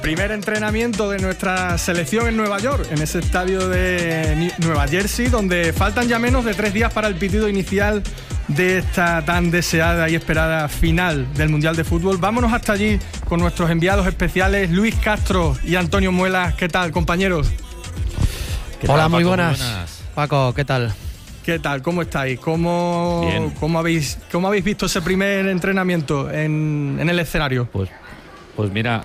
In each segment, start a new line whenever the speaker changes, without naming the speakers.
Primer entrenamiento de nuestra selección en Nueva York, en ese estadio de Nueva Jersey, donde faltan ya menos de 3 días para el pitido inicial de esta tan deseada y esperada final del Mundial de Fútbol. Vámonos hasta allí con nuestros enviados especiales Luis Castro y Antonio Muelas. ¿Qué tal, compañeros?
Hola, muy buenas. Paco, ¿qué tal?
¿Qué tal? ¿Cómo estáis? ¿Cómo habéis visto ese primer entrenamiento en el escenario?
Pues mira,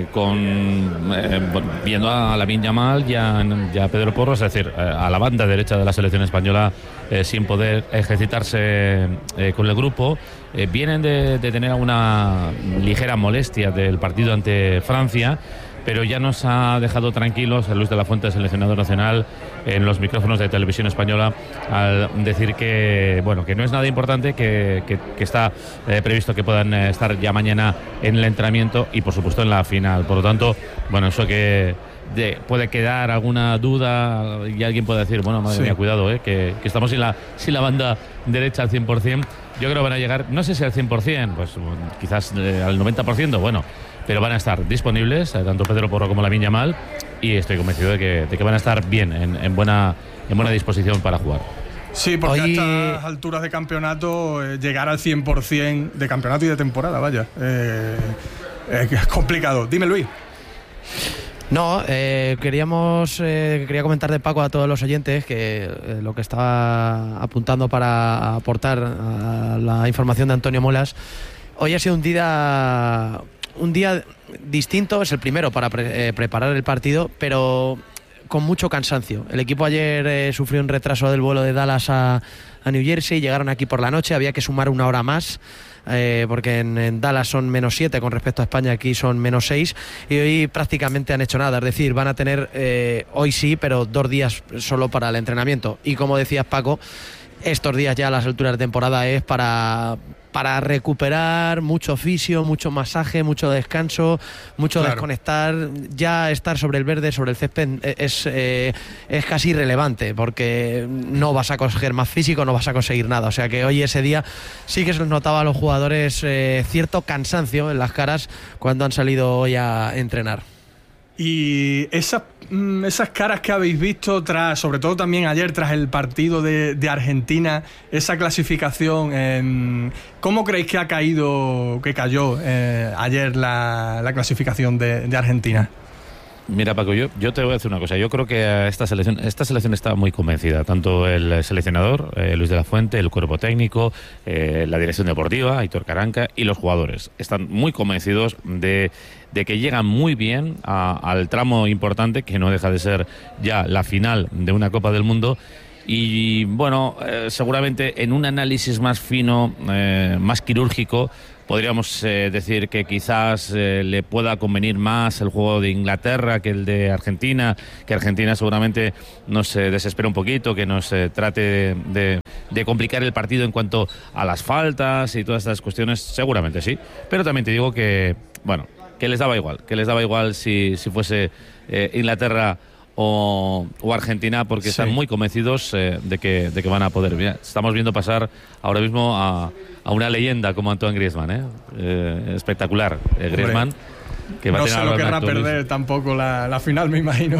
viendo a Lamine Yamal y a Pedro Porro, es decir, a la banda derecha de la selección española, sin poder ejercitarse con el grupo, vienen de tener una ligera molestia del partido ante Francia, pero ya nos ha dejado tranquilos a Luis de la Fuente, seleccionador nacional, en los micrófonos de Televisión Española, al decir que no es nada importante, que está previsto que puedan estar ya mañana en el entrenamiento y por supuesto en la final. Por lo tanto, eso que puede quedar alguna duda y alguien puede decir, madre mía, cuidado, que estamos sin la banda derecha al 100%. Yo creo que van a llegar, no sé si al 100%, pues quizás al 90%, pero van a estar disponibles, tanto Pedro Porro como Lamine Yamal, y estoy convencido de que van a estar bien, en buena disposición para jugar.
Sí, porque a estas alturas de campeonato, llegar al 100% de campeonato y de temporada, es complicado. Dime, Luis.
No, quería comentar de Paco a todos los oyentes que lo que estaba apuntando para aportar a la información de Antonio Muelas, hoy ha sido un día distinto, es el primero para preparar el partido, pero con mucho cansancio. El equipo ayer sufrió un retraso del vuelo de Dallas a New Jersey, llegaron aquí por la noche, había que sumar 1 hora más, porque en Dallas son -7 con respecto a España, aquí son -6, y hoy prácticamente han hecho nada, es decir, van a tener hoy sí, pero 2 días solo para el entrenamiento. Y como decías, Paco, estos días ya a las alturas de temporada es para recuperar mucho fisio, mucho masaje, mucho descanso, mucho desconectar. Ya estar sobre el verde, sobre el césped es casi irrelevante, porque no vas a conseguir más físico, no vas a conseguir nada. O sea que hoy ese día sí que se les notaba a los jugadores cierto cansancio en las caras cuando han salido hoy a entrenar.
Y esas caras que habéis visto sobre todo también ayer tras el partido de Argentina, esa clasificación, ¿cómo creéis que cayó ayer la clasificación de Argentina?
Mira, Paco, yo te voy a decir una cosa. Yo creo que esta selección está muy convencida, tanto el seleccionador, Luis de la Fuente, el cuerpo técnico, la dirección deportiva, Aitor Karanka, y los jugadores. Están muy convencidos de que llegan muy bien al tramo importante, que no deja de ser ya la final de una Copa del Mundo. Y seguramente en un análisis más fino, más quirúrgico, podríamos decir que quizás le pueda convenir más el juego de Inglaterra que el de Argentina, que Argentina seguramente nos desespera un poquito, que nos trate de complicar el partido en cuanto a las faltas y todas estas cuestiones, seguramente sí. Pero también te digo que les daba igual si fuese Inglaterra o Argentina, porque están muy convencidos de que van a poder. Mira, estamos viendo pasar ahora mismo a una leyenda como Antoine Griezmann, espectacular. Griezmann, que va a tener,
no se lo querrá perder tampoco la final, me imagino.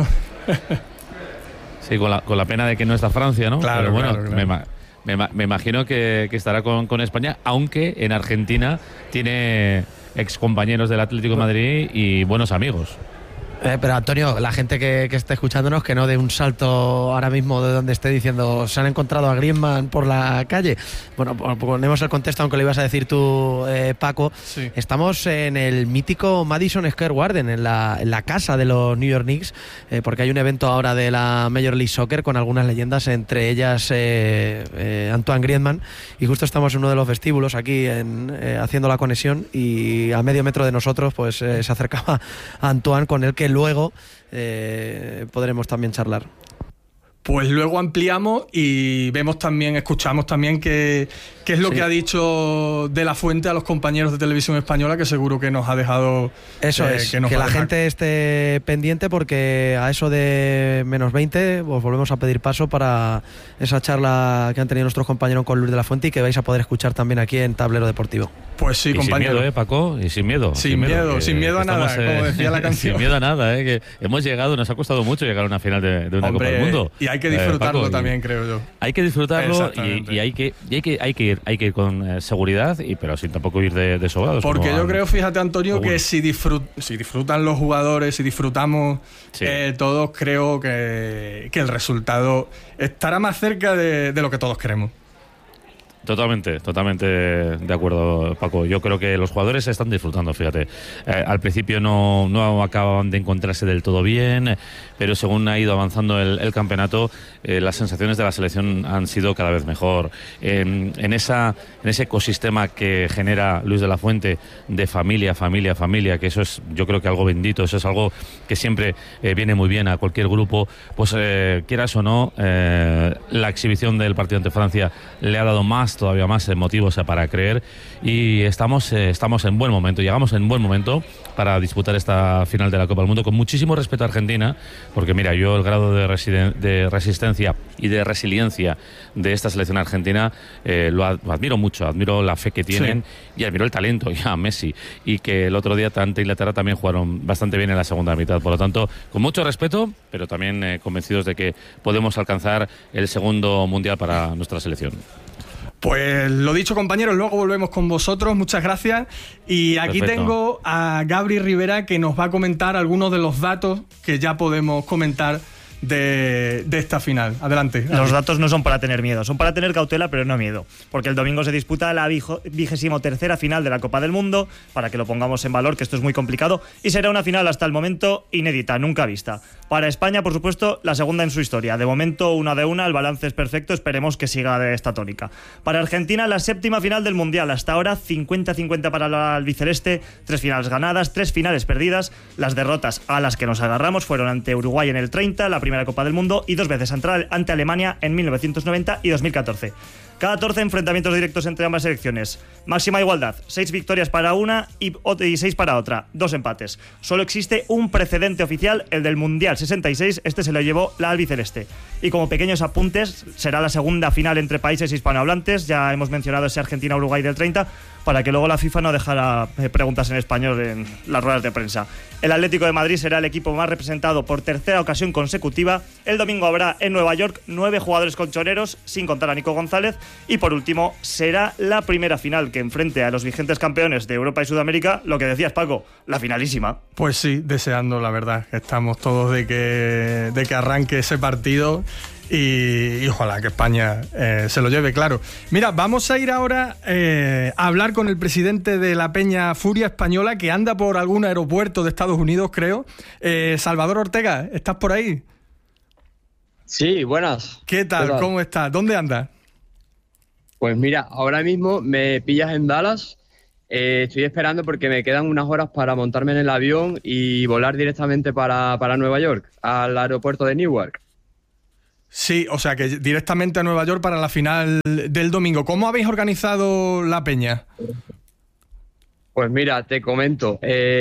Sí, con la pena de que no está Francia, ¿no?
Claro,
pero
claro.
Me imagino que estará con España, aunque en Argentina tiene excompañeros del Atlético de Madrid y buenos amigos.
Pero Antonio, la gente que esté escuchándonos, que no dé un salto ahora mismo de donde esté diciendo se han encontrado a Griezmann por la calle. Ponemos el contexto, aunque lo ibas a decir tú, Paco.
Sí.
Estamos en el mítico Madison Square Garden, en la casa de los New York Knicks, porque hay un evento ahora de la Major League Soccer con algunas leyendas, entre ellas Antoine Griezmann, y justo estamos en uno de los vestíbulos aquí haciendo la conexión, y a medio metro de nosotros pues se acercaba Antoine, con el que luego podremos también charlar.
Pues luego ampliamos y escuchamos también qué es lo que ha dicho De la Fuente a los compañeros de Televisión Española, que seguro que nos ha dejado...
Eso es, que la gente esté pendiente, porque a eso de -20 os volvemos a pedir paso para esa charla que han tenido nuestros compañeros con Luis de la Fuente y que vais a poder escuchar también aquí en Tablero Deportivo.
Pues sí,
y
compañero.
Sin miedo, Paco, y sin miedo.
Sin miedo a nada, como decía la canción.
Sin miedo a nada, que hemos llegado, nos ha costado mucho llegar a una final de una Copa del Mundo.
Y hay que disfrutarlo
Paco,
también, creo yo.
Hay que disfrutarlo y hay que ir con seguridad, pero sin tampoco ir de sobrados.
Porque yo creo, fíjate, Antonio, que si disfrutan los jugadores, si disfrutamos todos, creo que el resultado estará más cerca de lo que todos queremos.
Totalmente de acuerdo, Paco. Yo creo que los jugadores están disfrutando, fíjate. Al principio no acababan de encontrarse del todo bien, pero según ha ido avanzando el campeonato, las sensaciones de la selección han sido cada vez mejor. En ese ecosistema que genera Luis de la Fuente de familia, que eso es, yo creo que algo bendito, eso es algo que siempre viene muy bien a cualquier grupo, pues quieras o no, la exhibición del partido ante Francia le ha dado todavía más motivos para creer, y estamos en buen momento, llegamos en buen momento para disputar esta final de la Copa del Mundo, con muchísimo respeto a Argentina, porque mira, yo el grado de resistencia y de resiliencia de esta selección argentina lo admiro mucho, admiro la fe que tienen, y admiro el talento, ya Messi, y que el otro día ante Inglaterra también jugaron bastante bien en la segunda mitad. Por lo tanto, con mucho respeto, pero también convencidos de que podemos alcanzar el segundo mundial para nuestra selección.
Pues lo dicho, compañeros, luego volvemos con vosotros, muchas gracias. Y aquí tengo a Gabri Rivera, que nos va a comentar algunos de los datos que ya podemos comentar de esta final. Adelante.
Los datos no son para tener miedo, son para tener cautela, pero no miedo, porque el domingo se disputa la 23ª final de la Copa del Mundo, para que lo pongamos en valor, que esto es muy complicado, y será una final hasta el momento inédita, nunca vista. Para España, por supuesto, la segunda en su historia. De momento, 1-1, el balance es perfecto, esperemos que siga de esta tónica. Para Argentina, la 7ª final del Mundial. Hasta ahora, 50-50 para la albiceleste, 3 finales ganadas, 3 finales perdidas. Las derrotas a las que nos agarramos fueron ante Uruguay en el 30, la primera Copa del Mundo, y 2 veces ante Alemania en 1990 y 2014. 14 enfrentamientos directos entre ambas selecciones. Máxima igualdad, 6 victorias para una y 6 para otra, 2 empates. Solo existe un precedente oficial, el del Mundial 66, este se lo llevó la albiceleste. Y como pequeños apuntes, será la segunda final entre países hispanohablantes, ya hemos mencionado ese Argentina-Uruguay del 30, para que luego la FIFA no dejara preguntas en español en las ruedas de prensa. El Atlético de Madrid será el equipo más representado por tercera ocasión consecutiva. El domingo habrá en Nueva York 9 jugadores colchoneros, sin contar a Nico González. Y por último, será la primera final que enfrente a los vigentes campeones de Europa y Sudamérica, lo que decías, Paco, la finalísima.
Pues sí, deseando, la verdad. Estamos todos de que arranque ese partido. Y ojalá que España se lo lleve, claro. Mira, vamos a ir ahora a hablar con el presidente de la Peña Furia Española, que anda por algún aeropuerto de Estados Unidos, creo. Salvador Ortega, ¿estás por ahí?
Sí, buenas.
¿Qué tal? ¿Cómo estás? ¿Dónde andas?
Pues mira, ahora mismo me pillas en Dallas. Estoy esperando porque me quedan unas horas para montarme en el avión y volar directamente para Nueva York, al aeropuerto de Newark.
Sí, o sea que directamente a Nueva York para la final del domingo. ¿Cómo habéis organizado la peña?
Pues mira, te comento.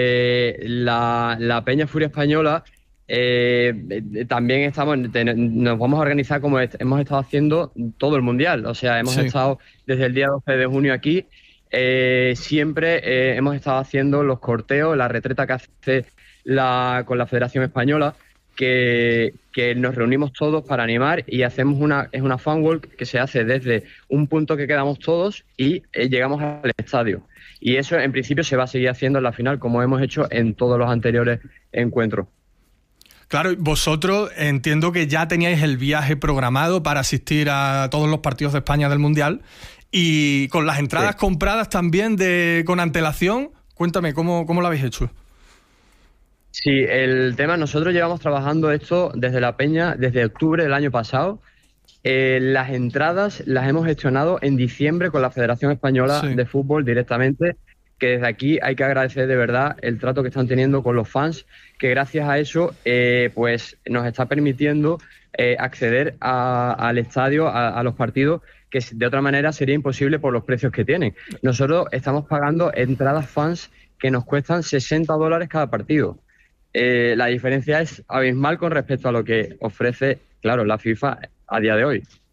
La Peña Furia Española también nos vamos a organizar como hemos estado haciendo todo el Mundial. O sea, hemos estado desde el día 12 de junio aquí. Siempre hemos estado haciendo los corteos, la retreta que hace con la Federación Española, que nos reunimos todos para animar y hacemos una fan walk que se hace desde un punto que quedamos todos y llegamos al estadio. Y eso en principio se va a seguir haciendo en la final, como hemos hecho en todos los anteriores encuentros.
Claro, vosotros entiendo que ya teníais el viaje programado para asistir a todos los partidos de España del Mundial, y con las entradas compradas también con antelación. Cuéntame, ¿cómo lo habéis hecho?
Sí, el tema, nosotros llevamos trabajando esto desde la Peña, desde octubre del año pasado. Las entradas las hemos gestionado en diciembre con la Federación Española de Fútbol directamente, que desde aquí hay que agradecer de verdad el trato que están teniendo con los fans, que gracias a eso pues nos está permitiendo acceder al estadio, a los partidos, que de otra manera sería imposible por los precios que tienen. Nosotros estamos pagando entradas fans que nos cuestan $60 cada partido. La diferencia es abismal con respecto a lo que ofrece, claro, la FIFA a día de hoy.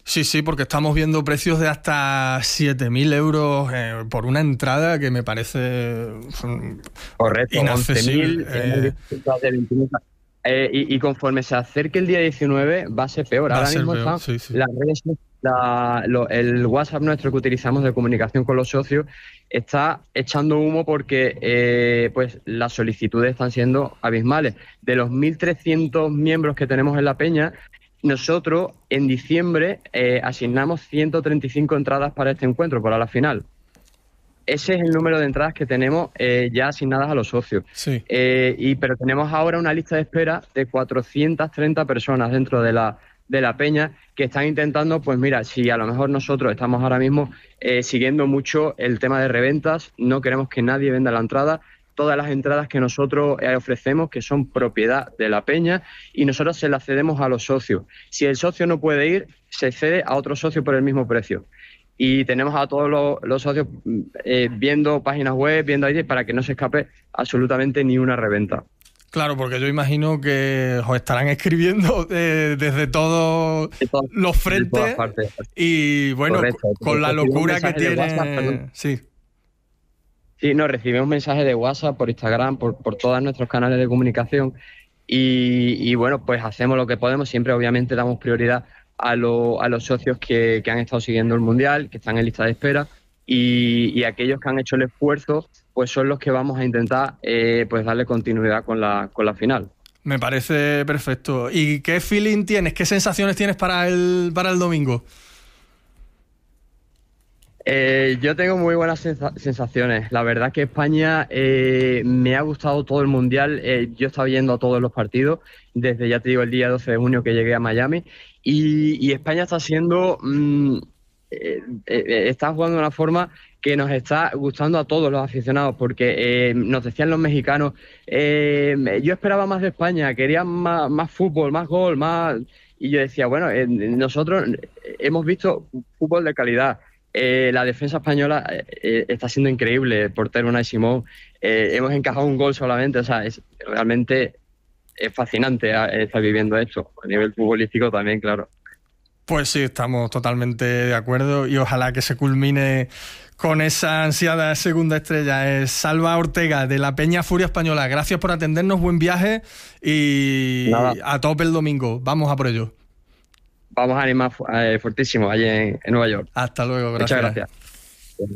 Sí, porque estamos viendo precios de hasta 7.000 euros por una entrada que me parece
Correcto,
inaccesible.
11.000 y conforme se acerque el día 19 va a ser peor. Ahora mismo están las redes, el WhatsApp nuestro que utilizamos de comunicación con los socios está echando humo porque pues las solicitudes están siendo abismales. De los 1.300 miembros que tenemos en la peña, nosotros en diciembre asignamos 135 entradas para este encuentro, para la final. Ese es el número de entradas que tenemos ya asignadas a los socios.
Sí.
Pero tenemos ahora una lista de espera de 430 personas dentro de la peña que están intentando, pues mira, si a lo mejor nosotros estamos ahora mismo siguiendo mucho el tema de reventas, no queremos que nadie venda la entrada. Todas las entradas que nosotros ofrecemos, que son propiedad de la peña, y nosotros se las cedemos a los socios. Si el socio no puede ir, se cede a otro socio por el mismo precio. Y tenemos a todos los socios viendo páginas web, viendo ahí, para que no se escape absolutamente ni una reventa.
Claro, porque yo imagino que os estarán escribiendo desde todos los frentes. Y bueno, correcto, con la locura que tiene...
WhatsApp, sí, no, recibimos mensajes de WhatsApp, por Instagram, por todos nuestros canales de comunicación. Y bueno, pues hacemos lo que podemos. Siempre, obviamente, damos prioridad a los socios que han estado siguiendo el Mundial, que están en lista de espera, y aquellos que han hecho el esfuerzo, pues son los que vamos a intentar pues darle continuidad con la final.
Me parece perfecto. ¿Y qué feeling tienes? ¿Qué sensaciones tienes para el domingo?
Yo tengo muy buenas sensaciones. La verdad que España me ha gustado todo el Mundial. Yo estaba yendo a todos los partidos desde, ya te digo, el día 12 de junio que llegué a Miami. Y España está siendo... está jugando de una forma que nos está gustando a todos los aficionados, porque nos decían los mexicanos, yo esperaba más de España, quería más fútbol, más gol, más... Y yo decía, bueno, nosotros hemos visto fútbol de calidad. La defensa española está siendo increíble. El portero Unai Simón, hemos encajado un gol solamente. O sea, realmente es fascinante estar viviendo esto. A nivel futbolístico también, claro.
Pues sí, estamos totalmente de acuerdo y ojalá que se culmine con esa ansiada segunda estrella. Salva Ortega, de la Peña Furia Española. Gracias por atendernos, buen viaje y a tope el domingo. Vamos a por ello.
Vamos a animar fuertísimo allí en Nueva York.
Hasta luego, gracias.
Muchas gracias.